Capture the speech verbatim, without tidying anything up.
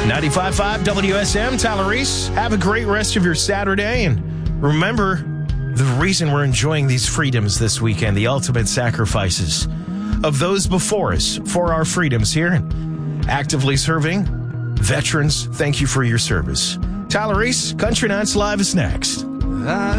ninety-five point five W S M, Tyler Reese. Have a great rest of your Saturday. And remember the reason we're enjoying these freedoms this weekend, the ultimate sacrifices of those before us for our freedoms here. And actively serving veterans, thank you for your service. Tyler Reese, Country Nights Live is next.